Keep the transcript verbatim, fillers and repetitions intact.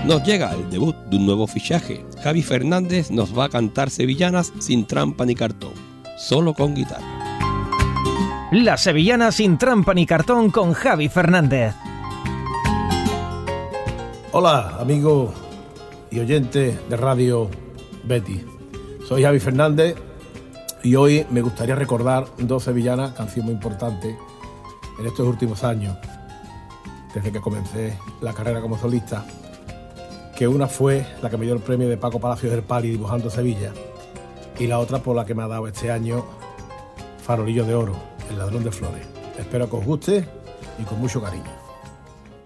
Nos llega el debut de un nuevo fichaje. Javi Fernández nos va a cantar sevillanas sin trampa ni cartón, solo con guitarra. Las sevillanas sin trampa ni cartón con Javi Fernández. Hola, amigo y oyente de Radio Betis. Soy Javi Fernández y hoy me gustaría recordar dos sevillanas, canción muy importante en estos últimos años, desde que comencé la carrera como solista, que una fue la que me dio el premio de Paco Palacios del Pali dibujando Sevilla, y la otra por la que me ha dado este año Farolillo de Oro, El ladrón de flores. Espero que os guste y con mucho cariño.